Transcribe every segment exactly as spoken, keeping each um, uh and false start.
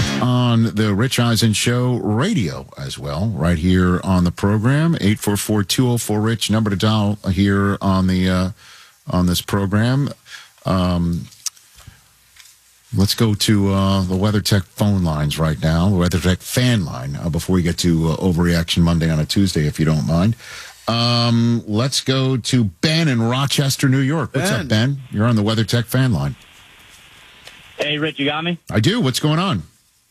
back on the Rich Eisen Show radio as well, right here on the program. eight four four, two oh four, RICH, number to dial here on the uh, on this program. Um, let's go to uh, the WeatherTech phone lines right now, the WeatherTech fan line, uh, before we get to uh, Overreaction Monday on a Tuesday, if you don't mind. Um, let's go to Ben in Rochester, New York. What's Ben. up, Ben? You're on the WeatherTech fan line. Hey, Rich, you got me? I do. What's going on?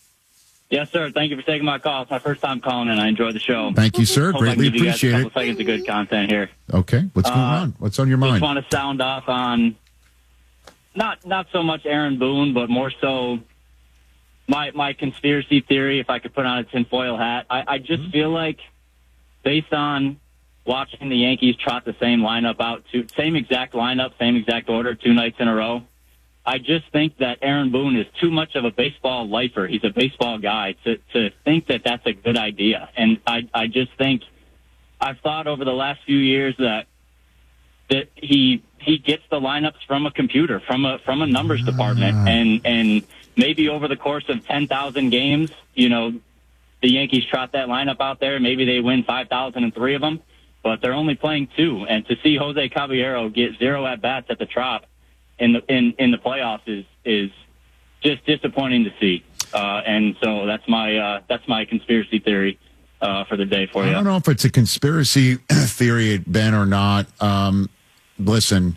Yes, sir. Thank you for taking my call. It's my first time calling, and I enjoy the show. Thank you, sir. Hope Greatly I can give appreciate you guys a it. couple seconds of good content here. Okay. What's going uh, on? What's on your mind? Just want to sound off on not not so much Aaron Boone, but more so my my conspiracy theory, if I could put on a tinfoil hat. I, I just mm-hmm. feel like, based on watching the Yankees trot the same lineup out, to, same exact lineup, same exact order, two nights in a row, I just think that Aaron Boone is too much of a baseball lifer. He's a baseball guy to, to think that that's a good idea. And I, I just think I've thought over the last few years that that he he gets the lineups from a computer, from a from a numbers department, and and maybe over the course of ten thousand games, you know, the Yankees trot that lineup out there. Maybe they win five thousand and three of them, but they're only playing two. And to see Jose Caballero get zero at bats at the Trop in the in, in the playoffs is is just disappointing to see. Uh, and so that's my uh, that's my conspiracy theory uh, for the day for you. I don't know if it's a conspiracy theory, Ben, or not. Um, listen,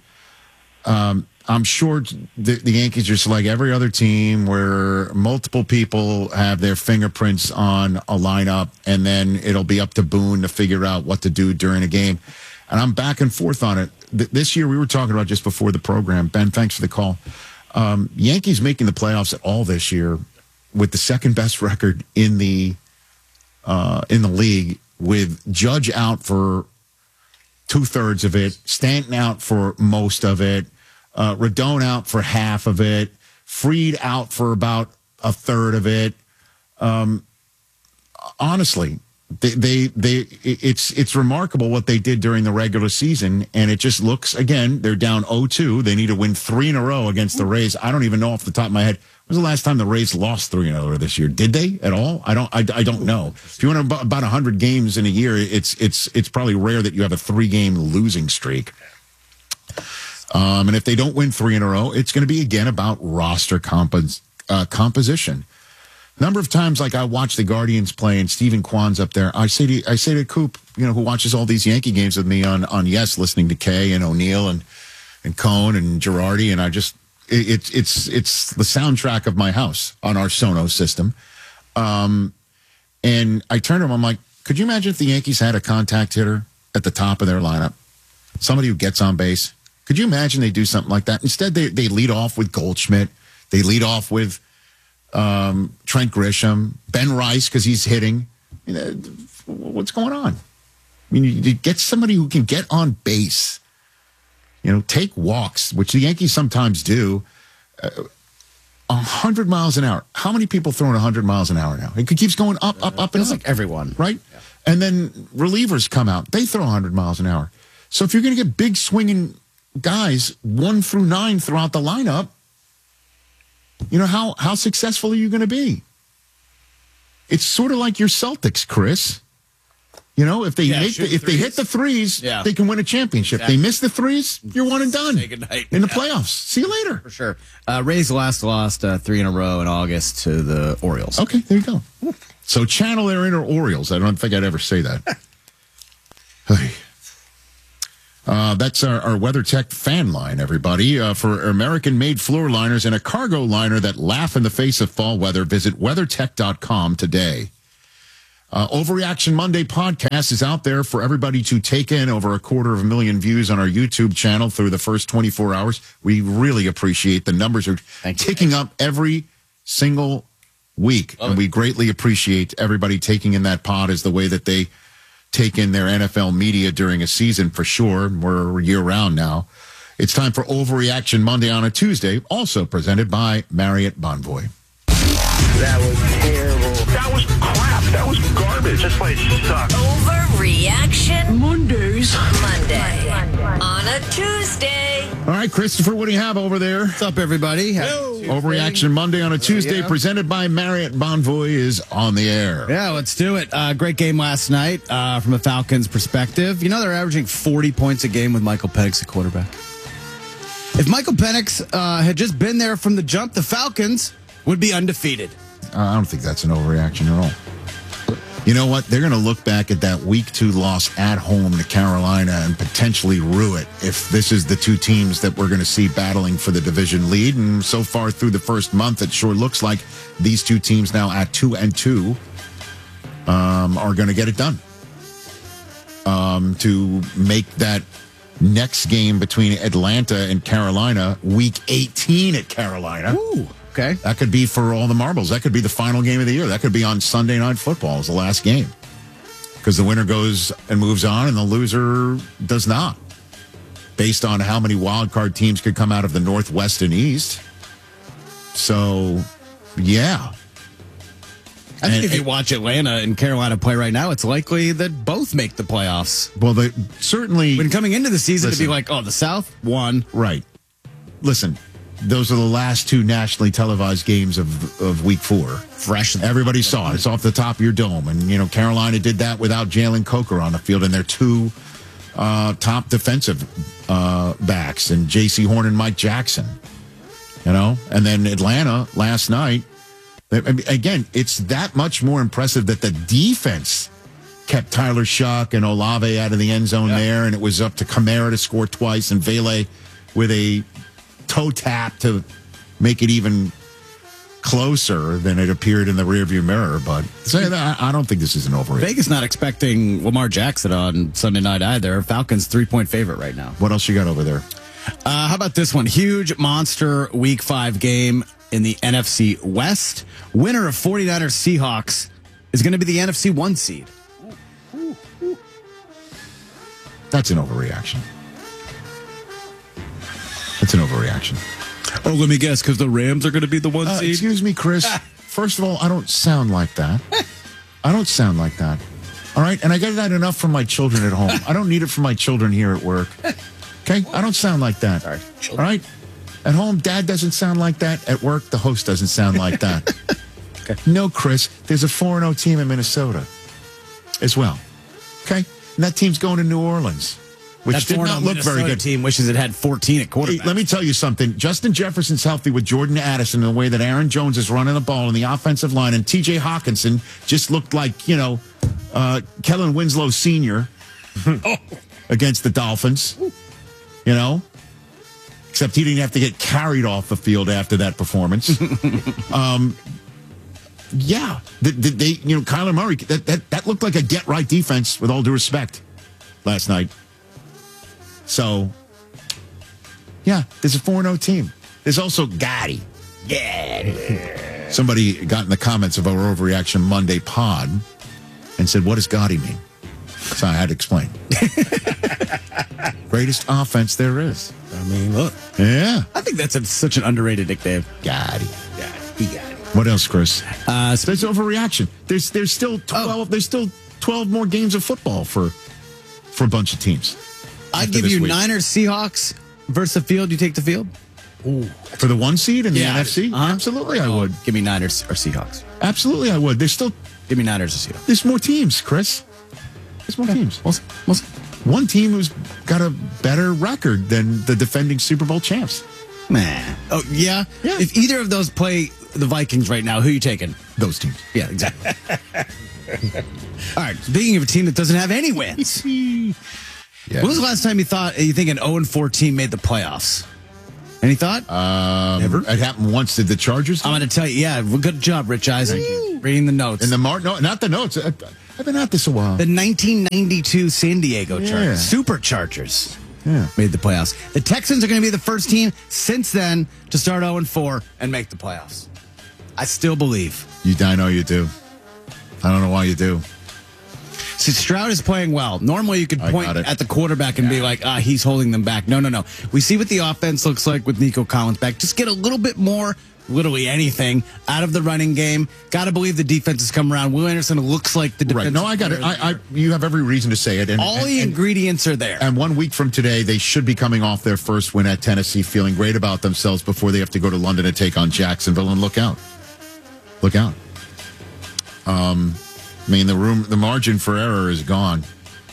um, I'm sure the, the Yankees are just like every other team where multiple people have their fingerprints on a lineup, and then it'll be up to Boone to figure out what to do during a game. And I'm back and forth on it. This year, we were talking about just before the program. Ben, thanks for the call. Um, Yankees making the playoffs at all this year with the second best record in the uh, in the league, with Judge out for two thirds of it, Stanton out for most of it, uh, Rodon out for half of it, Fried out for about a third of it. Um, honestly. They, they, they, it's, it's remarkable what they did during the regular season, and it just looks, again, they're down oh two. They need to win three in a row against the Rays. I don't even know off the top of my head. When was the last time the Rays lost three in a row this year? Did they at all? I don't, I, I don't know. If you want about, about one hundred games in a year, it's, it's, it's probably rare that you have a three-game losing streak. Um, and if they don't win three in a row, it's going to be, again, about roster compos, uh, composition. Number of times, like I watch the Guardians play and Stephen Kwan's up there, I say to I say to Coop, you know, who watches all these Yankee games with me on on Yes, listening to Kay and O'Neill and and Cohn and Girardi, and I just it, it's it's it's the soundtrack of my house on our Sonos system. Um, and I turn to him, I'm like, could you imagine if the Yankees had a contact hitter at the top of their lineup, somebody who gets on base? Could you imagine they do something like that? Instead, they they lead off with Goldschmidt, they lead off with Um, Trent Grisham, Ben Rice, because he's hitting. You know, what's going on? I mean, you, you get somebody who can get on base, you know, take walks, which the Yankees sometimes do, uh, one hundred miles an hour. How many people throwing one hundred miles an hour now? It keeps going up, up, up, and Feels up. like everyone. Right? Yeah. And then relievers come out. They throw one hundred miles an hour. So if you're going to get big swinging guys, one through nine throughout the lineup, you know, how, how successful are you going to be? It's sort of like your Celtics, Chris. You know, if they yeah, make the, if threes. they hit the threes, yeah. they can win a championship. Exactly. They miss the threes, you're one and done Say goodnight. in the yeah. playoffs. See you later. For sure. Uh, Rays last lost uh, three in a row in August to the Orioles. Okay, there you go. So channel their inner Orioles. I don't think I'd ever say that. Hey. Uh, that's our, our WeatherTech fan line, everybody. Uh, for American-made floor liners and a cargo liner that laugh in the face of fall weather, visit weathertech dot com today. Uh, Overreaction Monday podcast is out there for everybody to take in. Over a quarter of a million views on our YouTube channel through the first twenty-four hours. We really appreciate the numbers are Thank ticking you. up every single week. Love and it. we greatly appreciate everybody taking in that pod as the way that they take in their N F L media during a season, for sure. We're year-round now. It's time for Overreaction Monday on a Tuesday, also presented by Marriott Bonvoy. That was terrible. That was crap. That was garbage. This place sucks. Overreaction Mondays. Monday. Monday. On a Tuesday. All right, Christopher, what do you have over there? What's up, everybody? Overreaction Monday on a Tuesday, yeah. presented by Marriott Bonvoy, is on the air. Yeah, let's do it. Uh, great game last night uh, from a Falcons perspective. You know, they're averaging forty points a game with Michael Penix at quarterback. If Michael Penix uh, had just been there from the jump, the Falcons would be undefeated. Uh, I don't think that's an overreaction at all. You know what? They're going to look back at that week two loss at home to Carolina and potentially rue it if this is the two teams that we're going to see battling for the division lead. And so far through the first month, it sure looks like these two teams now at two and two um, are going to get it done um, to make that next game between Atlanta and Carolina, week eighteen at Carolina. Ooh, okay. That could be for all the marbles. That could be the final game of the year. That could be on Sunday Night Football as the last game. Because the winner goes and moves on and the loser does not. Based on how many wild card teams could come out of the Northwest and East. So, yeah. I think And- if you watch Atlanta and Carolina play right now, it's likely that both make the playoffs. Well, they certainly... When coming into the season, Listen. to be like, oh, the South won. Right. Listen, those are the last two nationally televised games of of week four. Fresh. Everybody saw it. It's off the top of your dome. And, you know, Carolina did that without Jalen Coker on the field and their two uh, top defensive uh, backs, and J C Horn and Mike Jackson. You know? And then Atlanta last night, I mean, again, it's that much more impressive that the defense kept Tyler Shuck and Olave out of the end zone Yeah. there, and it was up to Kamara to score twice and Vele with a toe tap to make it even closer than it appeared in the rearview mirror. But so, I I don't think this is an overreaction. Vegas not expecting Lamar Jackson on Sunday night either. Falcons three-point favorite right now. What else you got over there? Uh, how about this one? Huge monster week five game in the N F C West. Winner of 49ers Seahawks is going to be the N F C one seed. That's an overreaction. That's an overreaction. Oh, let me guess, because the Rams are going to be the one Uh, excuse me, Chris. First of all, I don't sound like that. I don't sound like that. All right? And I get that enough from my children at home. I don't need it from my children here at work. Okay? I don't sound like that. Sorry. All right? At home, Dad doesn't sound like that. At work, the host doesn't sound like that. Okay. No, Chris, there's a four and oh team in Minnesota as well. Okay? And that team's going to New Orleans, which That did four and not oh look very Minnesota good. team wishes it had fourteen at Hey, quarterback. let me tell you something. Justin Jefferson's healthy with Jordan Addison and the way that Aaron Jones is running the ball in the offensive line. And T J Hawkinson just looked like, you know, uh, Kellen Winslow Senior against the Dolphins. You know? Except he didn't have to get carried off the field after that performance. um, yeah. They, they, you know, Kyler Murray, that, that, that looked like a get-right defense, with all due respect, last night. So, yeah, there's a four and oh team. There's also Gotti. Yeah. Somebody got in the comments of our Overreaction Monday pod and said, what does Gotti mean? So I had to explain. Greatest offense there is. I mean, look. Yeah. I think that's a, such an underrated nickname. Gotti. Yeah, he got it. What else, Chris? Uh, There's overreaction. There's there's still twelve. Oh. There's still twelve more games of football for for a bunch of teams. I'd after give this you week. Niners, Seahawks versus the field. You take the field? For the one seed in the Yeah, N F C. uh-huh. Absolutely, I would. Give me Niners or Seahawks. Absolutely, I would. There's still Give me Niners or Seahawks. there's more teams, Chris. There's more teams. We'll see. We'll see. One team who's got a better record than the defending Super Bowl champs. Man. Oh, yeah? Yeah. If either of those play the Vikings right now, who are you taking? Those teams. Yeah, exactly. All right. Speaking of a team that doesn't have any wins, Yeah. when was the last time you thought you think an oh and four team made the playoffs? Any thought? Um, Never? It happened once. Did the Chargers? I'm going to tell you. Yeah, well, good job, Rich Eisen. Reading the notes. In the Mar- no, not the notes. I, I've been at this a while. The nineteen ninety-two San Diego Yeah. Chargers, Superchargers, Yeah. made the playoffs. The Texans are going to be the first team since then to start oh and four and make the playoffs. I still believe. You, I know you do. I don't know why you do. See, Stroud is playing well. Normally, you could I point got it. at the quarterback and be like, ah, he's holding them back. No, no, no. We see what the offense looks like with Nico Collins back. Just get a little bit more, literally anything, out of the running game. Got to believe the defense has come around. Will Anderson looks like the defense. Right. No, I got it. I, I, you have every reason to say it. And, All and, the and, ingredients are there. and one week from today, they should be coming off their first win at Tennessee, feeling great about themselves before they have to go to London to take on Jacksonville. And look out. Look out. Um, I mean, the room, the margin for error is gone.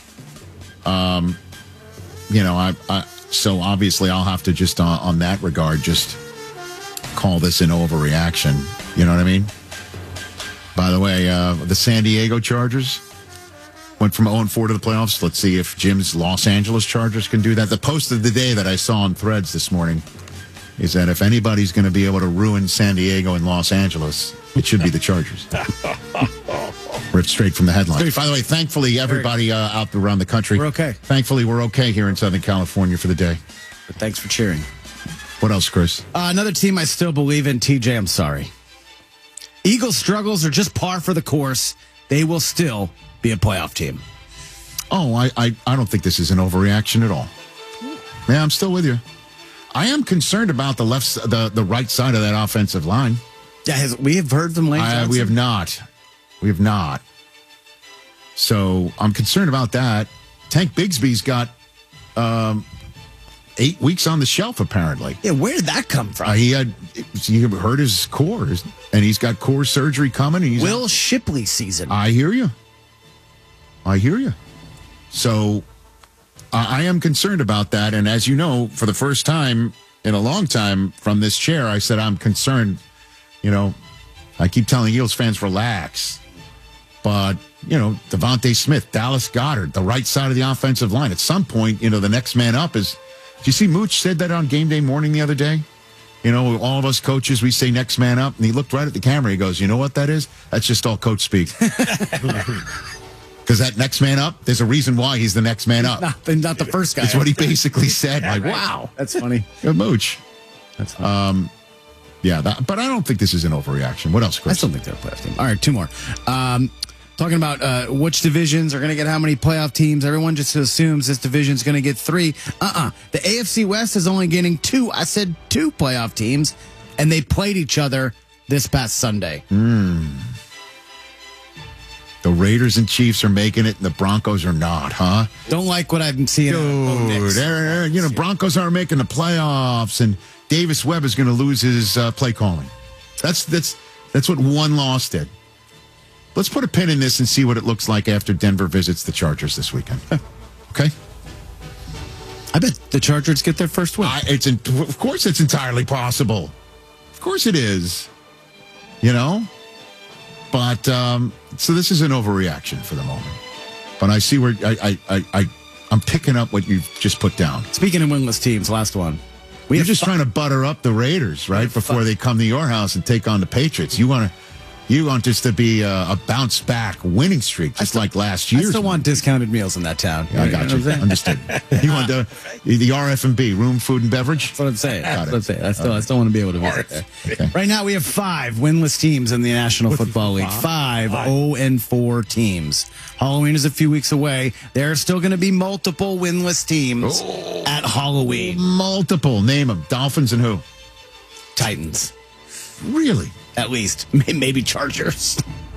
Um, you know, I, I so obviously I'll have to just uh, on that regard just call this an overreaction. You know what I mean? By the way, uh, the San Diego Chargers went from oh and four to the playoffs. Let's see if Jim's Los Angeles Chargers can do that. The post of the day that I saw on Threads this morning is that if anybody's going to be able to ruin San Diego and Los Angeles, it should be the Chargers. Ripped straight from the headlines. By the way, thankfully, everybody uh, out around the country, We're okay. Thankfully, we're okay here in Southern California for the day. But thanks for cheering. What else, Chris? Uh, another team I still believe in, T J, I'm sorry. Eagles' struggles are just par for the course. They will still be a playoff team. Oh, I, I, I don't think this is an overreaction at all. Yeah, I'm still with you. I am concerned about the left, the, the right side of that offensive line. Yeah, has, we have heard from Lane I, Johnson. we have not. We have not. So I'm concerned about that. Tank Bigsby's got um, eight weeks on the shelf, apparently. Yeah, where did that come from? Uh, he had he hurt his core, and he's got core surgery coming. And he's Will Shipley season. I hear you. I hear you. So uh, I am concerned about that. And as you know, for the first time in a long time from this chair, I said I'm concerned. You know, I keep telling Eagles fans, relax. But, you know, Devontae Smith, Dallas Goedert, the right side of the offensive line. At some point, you know, the next man up is. Did you see Mooch said that on game day morning the other day? You know, all of us coaches, we say next man up. And he looked right at the camera. He goes, you know what that is? That's just all coach speak. Because that next man up, there's a reason why he's the next man up. Not the, not the first guy. That's what he basically said. Like, wow. That's funny. Good Mooch. That's funny. Um, yeah, that, but I don't think this is an overreaction. What else, Chris? I still think they're a playoff team. All right, two more. Um, talking about uh, which divisions are going to get how many playoff teams. Everyone just assumes this division's going to get three. Uh-uh. The A F C West is only getting two. I said two playoff teams, and they played each other this past Sunday. Mm. The Raiders and Chiefs are making it, and the Broncos are not, huh? Don't like what I'm seeing. Dude, they're- you know, Broncos aren't making the playoffs, and Davis Webb is going to lose his uh, play calling. That's that's that's what one loss did. Let's put a pin in this and see what it looks like after Denver visits the Chargers this weekend. Okay? I bet the Chargers get their first win. I, it's in, of course it's entirely possible. Of course it is. You know? But, um, so this is an overreaction for the moment. But I see where I, I, I, I, I'm picking up what you've just put down. Speaking of winless teams, last one. We You're have just fi- trying to butter up the Raiders, right? Before they come to your house and take on the Patriots. You want to, you want this to be a, a bounce back winning streak, just like last I year. still want discounted meals in that town. I got know you. what I'm saying? Understood. You want the the R F and B, room, food, and beverage? That's what I'm saying. Got That's it. what I'm saying. I still, I still want to be able to visit there. Okay. Right now, we have five winless teams in the National Football League. Five oh and four teams. Halloween is a few weeks away. There are still going to be multiple winless teams at Halloween. Multiple. Name them. Dolphins and who? Titans, Really? at least. May- Maybe Chargers.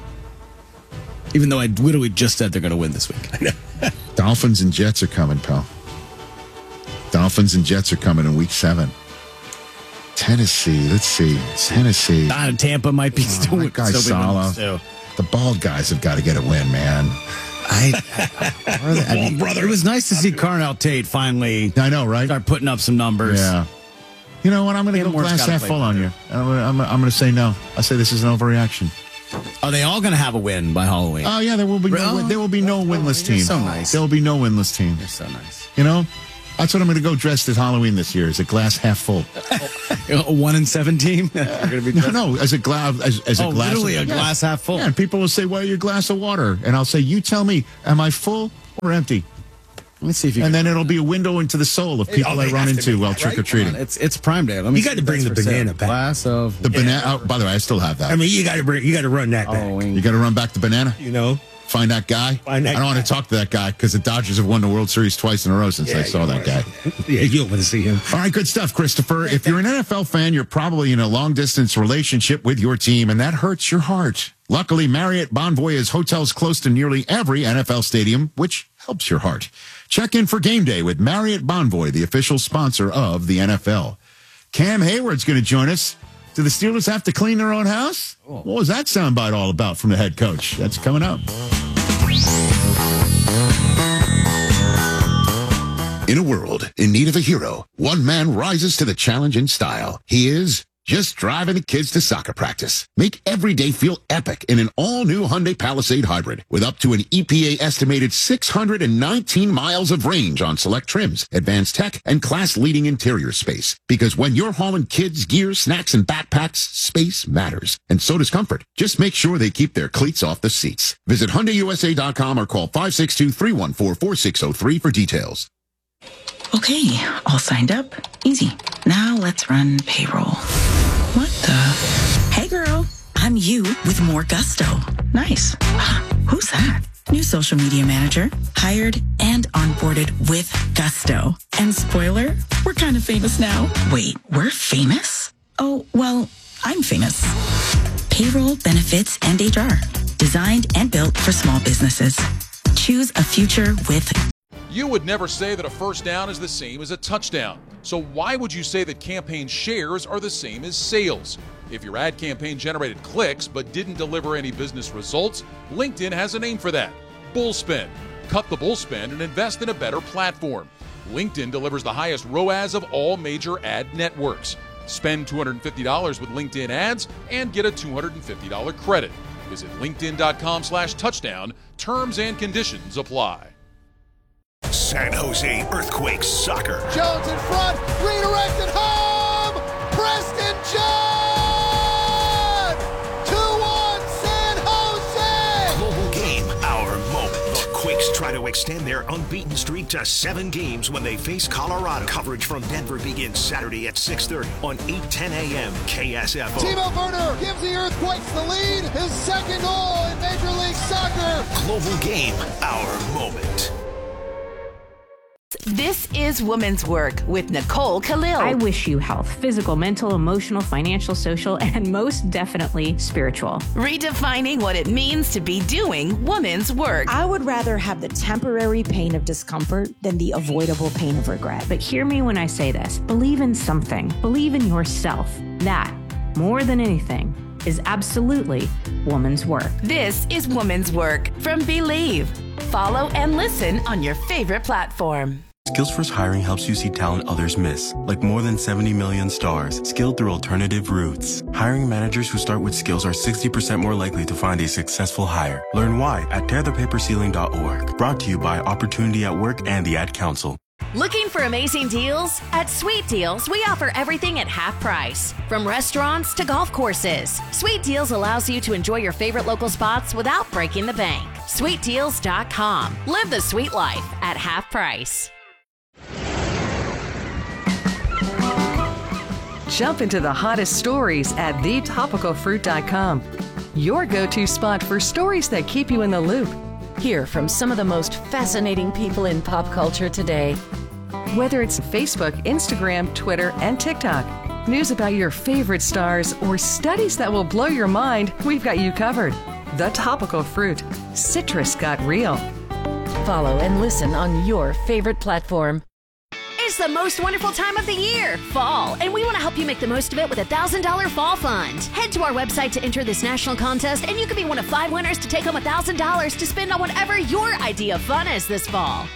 Even though I literally just said they're going to win this week. Dolphins and Jets are coming, pal. Dolphins and Jets are coming in week seven. Tennessee. Let's see. Tennessee. Ah, Tampa might be still that guy still be winless, Sala. too. The bald guys have got to get a win, man. I, I, are they- I mean, brother, it was nice to see Carnell Tate finally I know, right? start putting up some numbers. Yeah. You know what? I'm going to go Gilmore's glass gotta half play full on better. you. I'm going I'm, I'm to say no. I say this is an overreaction. Are they all going to have a win by Halloween? Oh yeah, there will be no, Oh, win- there will be no winless you're team. so nice. There will be no winless team. They're so nice. You know, that's what I'm going to go dressed as Halloween this year. Is a glass half full. A one and seven team. You're going to be No, no, as a glass as, as Oh, a glass. literally of, a glass half full. Yeah, and people will say, "Well, your glass of water," and I'll say, "You tell me, am I full or empty?" Let me see if you. And can, then it'll be a window into the soul of people Oh, I they run have to into make while that, trick or right? treating. it's it's Prime Day. Let me. You see gotta if bring that's the for sale. banana back. Glass of The banana. Oh, by the way, I still have that. I mean, you got to bring, you got to run that back. Halloween. you got to run back the banana. You know, Find that guy. Find that I don't guy. want to talk to that guy because the Dodgers have won the World Series twice in a row since Yeah, I saw you that guy. Yeah, you'll want to see him. All right, good stuff, Christopher. If you're an N F L fan, you're probably in a long-distance relationship with your team, and that hurts your heart. Luckily, Marriott Bonvoy has hotels close to nearly every N F L stadium, which helps your heart. Check in for game day with Marriott Bonvoy, the official sponsor of the N F L. Cam Hayward's going to join us. Do the Steelers have to clean their own house? Oh. What was that soundbite all about from the head coach? That's coming up. In a world in need of a hero, one man rises to the challenge in style. He is just driving the kids to soccer practice. Make every day feel epic in an all-new Hyundai Palisade Hybrid with up to an E P A-estimated six hundred nineteen miles of range on select trims, advanced tech, and class-leading interior space. Because when you're hauling kids, gear, snacks, and backpacks, space matters. And so does comfort. Just make sure they keep their cleats off the seats. Visit Hyundai U S A dot com or call five six two, three one four, four six zero three for details. Okay, all signed up. Easy. Now let's run payroll. What the? Hey girl, I'm you with more gusto. Nice. Who's that? New social media manager. Hired and onboarded with gusto. And spoiler, we're kind of famous now. Wait, we're famous? Oh, well, I'm famous. Payroll, benefits, and H R. Designed and built for small businesses. Choose a future with You would never say that a first down is the same as a touchdown. So why would you say that campaign shares are the same as sales? If your ad campaign generated clicks but didn't deliver any business results, LinkedIn has a name for that. Bullspend. Cut the bullspend and invest in a better platform. LinkedIn delivers the highest R O A S of all major ad networks. Spend two hundred fifty dollars with LinkedIn ads and get a two hundred fifty dollars credit. Visit linkedin.com slash touchdown. Terms and conditions apply. San Jose Earthquakes soccer. Jones in front, redirected home! Preston John! two one San Jose! Global game, our moment. The Quakes try to extend their unbeaten streak to seven games when they face Colorado. Coverage from Denver begins Saturday at six thirty on eight ten a.m. K S F O. Timo Werner gives the Earthquakes the lead. His second goal in Major League Soccer. Global game, our moment. This is Women's Work with Nicole Khalil. I wish you health, physical, mental, emotional, financial, social, and most definitely spiritual. Redefining what it means to be doing women's work. I would rather have the temporary pain of discomfort than the avoidable pain of regret. But hear me when I say this. Believe in something. Believe in yourself. That, more than anything, is absolutely woman's work. This is Woman's Work from Believe. Follow and listen on your favorite platform. Skillsforce Hiring helps you see talent others miss, like more than seventy million stars, skilled through alternative routes. Hiring managers who start with skills are sixty percent more likely to find a successful hire. Learn why at tear the paper ceiling dot org. Brought to you by Opportunity at Work and the Ad Council. Looking for amazing deals? At Sweet Deals, we offer everything at half price. From restaurants to golf courses. Sweet Deals allows you to enjoy your favorite local spots without breaking the bank. sweet deals dot com. Live the sweet life at half price. Jump into the hottest stories at the topical fruit dot com. Your go-to spot for stories that keep you in the loop. Hear from some of the most fascinating people in pop culture today. Whether it's Facebook, Instagram, Twitter, and TikTok, news about your favorite stars, or studies that will blow your mind, we've got you covered. The Topical Fruit. Citrus got real. Follow and listen on your favorite platform. It's the most wonderful time of the year, fall, and we want to help you make the most of it with a one thousand dollars Fall Fund. Head to our website to enter this national contest, and you could be one of five winners to take home one thousand dollars to spend on whatever your idea of fun is this fall.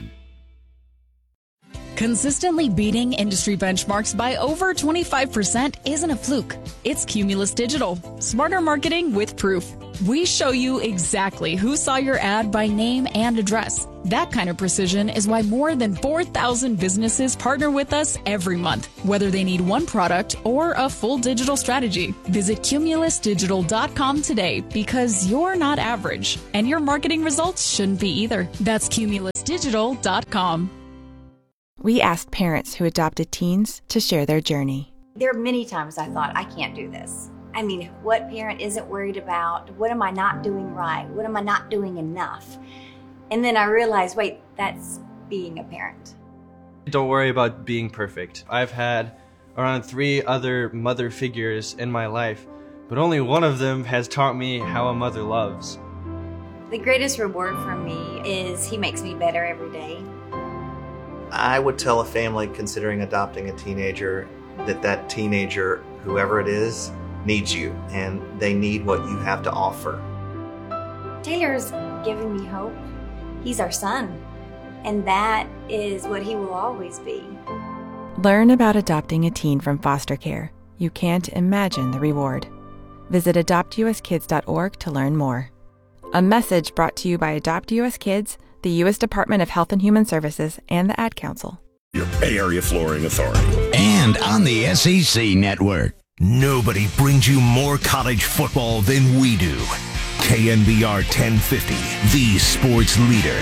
Consistently beating industry benchmarks by over twenty-five percent isn't a fluke. It's Cumulus Digital. Smarter marketing with proof. We show you exactly who saw your ad by name and address. That kind of precision is why more than four thousand businesses partner with us every month, whether they need one product or a full digital strategy. Visit cumulus digital dot com today because you're not average, and your marketing results shouldn't be either. That's cumulus digital dot com. We asked parents who adopted teens to share their journey. There are many times I thought, I can't do this. I mean, what parent isn't worried about, what am I not doing right? What am I not doing enough? And then I realized, wait, that's being a parent. Don't worry about being perfect. I've had around three other mother figures in my life, but only one of them has taught me how a mother loves. The greatest reward for me is he makes me better every day. I would tell a family considering adopting a teenager that that teenager, whoever it is, needs you, and they need what you have to offer. Taylor's giving me hope. He's our son, and that is what he will always be. Learn about adopting a teen from foster care. You can't imagine the reward. Visit adopt u s kids dot org to learn more. A message brought to you by Adopt U S Kids, the U S Department of Health and Human Services, and the Ad Council. Your Bay Area Flooring Authority. And on the S E C Network. Nobody brings you more college football than we do. K N B R ten fifty, the sports leader.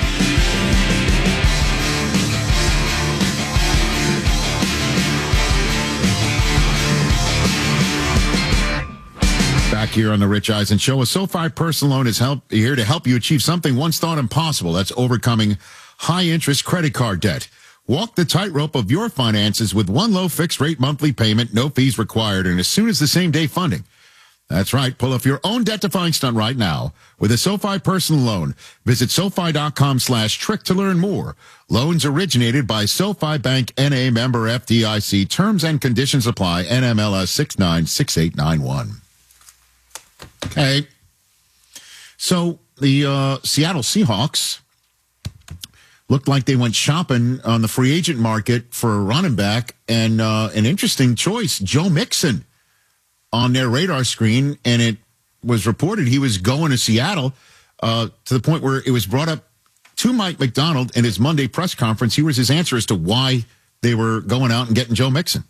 Back here on the Rich Eisen Show, a SoFi personal loan is help, here to help you achieve something once thought impossible. That's overcoming high-interest credit card debt. Walk the tightrope of your finances with one low fixed-rate monthly payment, no fees required, and as soon as the same-day funding. That's right. Pull off your own debt-defying stunt right now with a SoFi personal loan. Visit SoFi.com slash trick to learn more. Loans originated by SoFi Bank N A member F D I C. Terms and conditions apply. N M L S six nine six eight nine one. Okay. So the uh, Seattle Seahawks looked like they went shopping on the free agent market for a running back, and uh, an interesting choice, Joe Mixon, on their radar screen, and it was reported he was going to Seattle uh, to the point where it was brought up to Mike McDonald in his Monday press conference. Here was his answer as to why they were going out and getting Joe Mixon.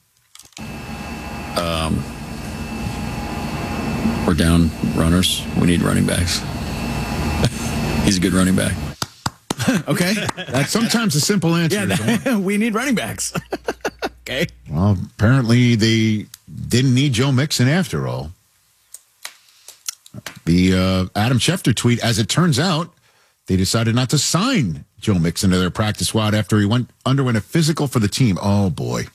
Um, we're down runners. We need running backs. He's a good running back. Okay. That's sometimes a simple answer. Yeah, that, we need running backs. Okay. Well, apparently they didn't need Joe Mixon after all. The uh, Adam Schefter tweet, as it turns out, they decided not to sign Joe Mixon to their practice squad after he went underwent a physical for the team. Oh, boy.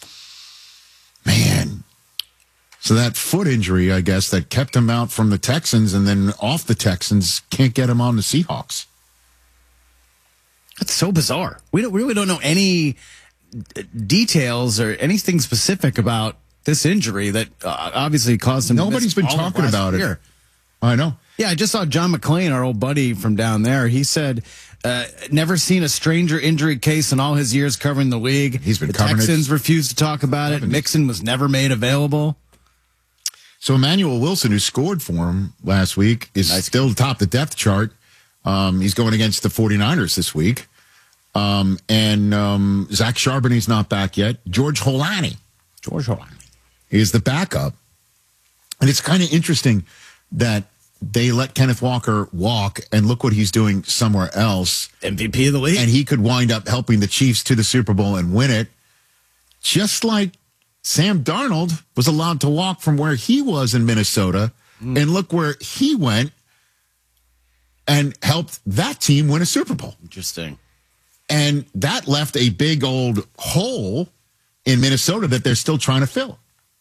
Man. So that foot injury, I guess, that kept him out from the Texans and then off the Texans, can't get him on the Seahawks. That's so bizarre. We don't we really don't know any details or anything specific about this injury that uh, obviously caused him. Nobody's to miss been all of talking last about year. it. I know. Yeah, I just saw John McClain, our old buddy from down there. He said, uh, never seen a stranger injury case in all his years covering the league. He's been the covering Texans it. refused to talk about it. Mixon was never made available. So Emmanuel Wilson, who scored for him last week, is nice. Still atop the depth chart. Um, he's going against the 49ers this week. Um, and um, Zach Charbonne's not back yet. George Holani. George Holani. Is the backup. And it's kind of interesting that they let Kenneth Walker walk, and look what he's doing somewhere else. M V P of the league. And he could wind up helping the Chiefs to the Super Bowl and win it. Just like Sam Darnold was allowed to walk from where he was in Minnesota, mm. and look where he went and helped that team win a Super Bowl. Interesting. And that left a big old hole in Minnesota that they're still trying to fill.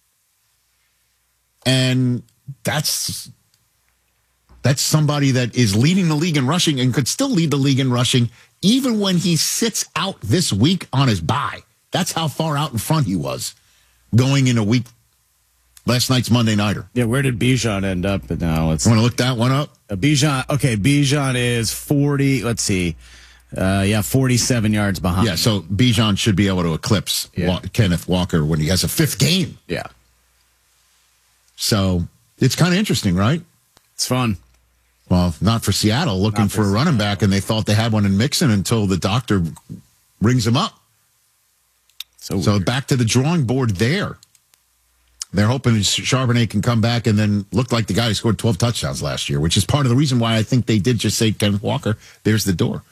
And that's that's somebody that is leading the league in rushing and could still lead the league in rushing even when he sits out this week on his bye. That's how far out in front he was going in a week. Last night's Monday Nighter. Yeah, where did Bijan end up? But now let's. You want to look that one up? Uh, Bijan. Okay, Bijan is forty. Let's see. Uh, yeah, forty-seven yards behind. Yeah, so Bijan should be able to eclipse yeah. Wa- Kenneth Walker when he has a fifth game. Yeah. So it's kind of interesting, right? It's fun. Well, not for Seattle, looking for, for a running back, and they thought they had one in Mixon until the doctor rings him up. So, so back to the drawing board there. They're hoping Charbonnet can come back and then look like the guy who scored twelve touchdowns last year, which is part of the reason why I think they did just say Kenneth Walker, there's the door.